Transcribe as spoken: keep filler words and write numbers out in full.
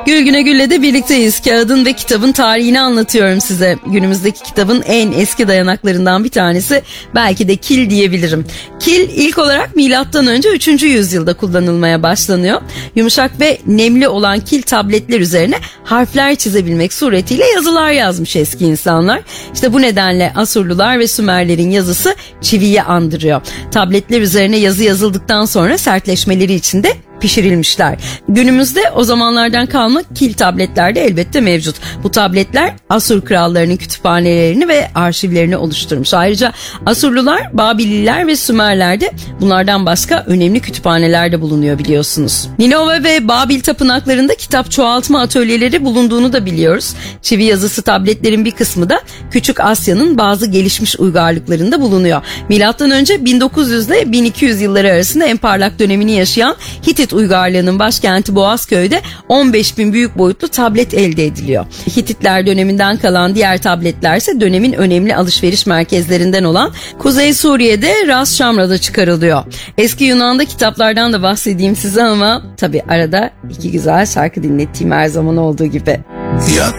Gül Güne Gül'le de birlikteyiz. Kağıdın ve kitabın tarihini anlatıyorum size. Günümüzdeki kitabın en eski dayanaklarından bir tanesi belki de kil diyebilirim. Kil ilk olarak milattan önce üçüncü yüzyılda kullanılmaya başlanıyor. Yumuşak ve nemli olan kil tabletler üzerine harfler çizebilmek suretiyle yazılar yazmış eski insanlar. İşte bu nedenle Asurlular ve Sümerlerin yazısı çiviyi andırıyor. Tabletler üzerine yazı yazıldıktan sonra sertleşmeleri için de pişirilmişler. Günümüzde o zamanlardan kalma kil tabletler de elbette mevcut. Bu tabletler Asur krallarının kütüphanelerini ve arşivlerini oluşturmuş. Ayrıca Asurlular, Babililer ve Sümerler de bunlardan başka önemli kütüphanelerde bulunuyor biliyorsunuz. Ninove ve Babil tapınaklarında kitap çoğaltma atölyeleri bulunduğunu da biliyoruz. Çivi yazısı tabletlerin bir kısmı da Küçük Asya'nın bazı gelişmiş uygarlıklarında bulunuyor. Milattan önce bin dokuz yüz ile bin iki yüz yılları arasında en parlak dönemini yaşayan Hitit uygarlığının başkenti Boğazköy'de on beş bin büyük boyutlu tablet elde ediliyor. Hititler döneminden kalan diğer tabletler ise dönemin önemli alışveriş merkezlerinden olan Kuzey Suriye'de Ras Şamra'da çıkarılıyor. Eski Yunan'da kitaplardan da bahsedeyim size ama tabii arada iki güzel şarkı dinlettiğim her zaman olduğu gibi. Ya